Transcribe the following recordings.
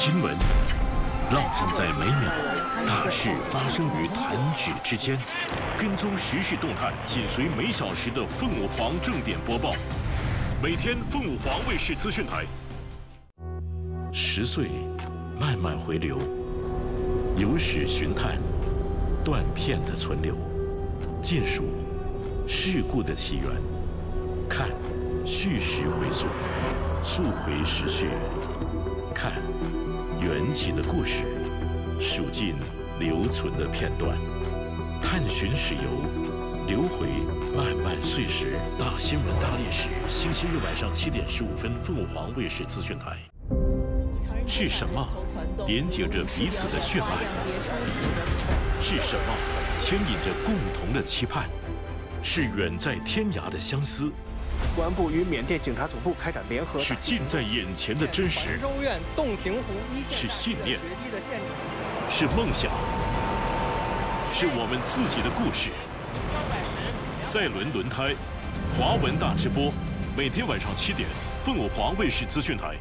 新闻浪漫在每秒，大事发生于弹指之间。跟踪时事动态，紧随每小时的凤舞凰正点播报。每天凤舞凰卫视资讯台。10岁，慢慢回流，有史寻探，断片的存留，尽数事故的起源，看叙事回溯，溯回时序，看缘起的故事，数尽留存的片段，探寻史游，留回漫漫岁时。大新闻大历史，星期日晚上7点15分，凤舞凰卫视资讯台。是什么连接着彼此的血脉？是什么牵引着共同的期盼？是远在天涯的相思。 公安部与缅甸警察总部开展联合。 是近在眼前的真实。 州院洞庭湖一线。 是信念。是梦想。是我们自己的故事。赛伦轮胎，华文大直播，每天晚上7点，凤舞凰卫视资讯台。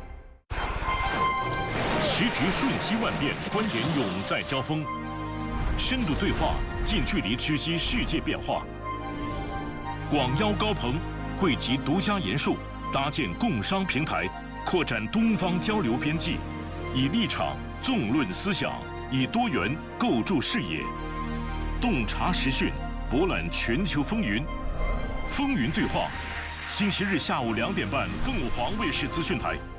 时局瞬息万变，观点永在交锋，深度对话，近距离直击世界变化。广邀高朋，汇集独家研述，搭建共商平台，扩展东方交流边际，以立场纵论思想，以多元构筑视野，洞察时讯，博览全球风云。风云对话，星期日下午2点半，凤舞凰卫视资讯台。